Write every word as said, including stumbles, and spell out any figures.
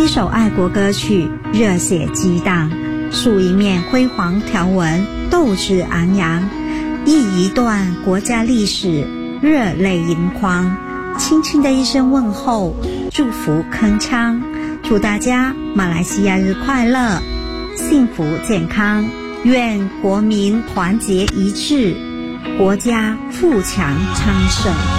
一首爱国歌曲，热血激荡，数一面辉煌条文，斗志昂扬，忆一段国家历史，热泪盈眶。轻轻的一声问候，祝福铿锵，祝大家马来西亚日快乐，幸福健康，愿国民团结一致，国家富强昌盛。